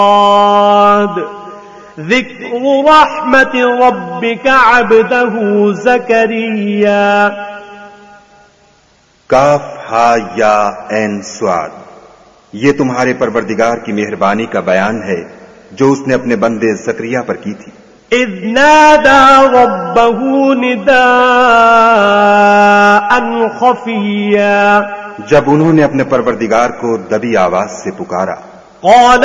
ज़िक्र रहमत रब्बिका अब्दहू ज़करिया। काफ हा या ऐन स्वाद, ये तुम्हारे परवरदिगार की मेहरबानी का बयान है जो उसने अपने बंदे ज़करिया पर की थी। इज़ नादा रब्बहू निदाअन ख़फ़िय्या, जब उन्होंने अपने परवरदिगार को दबी आवाज से पुकारा।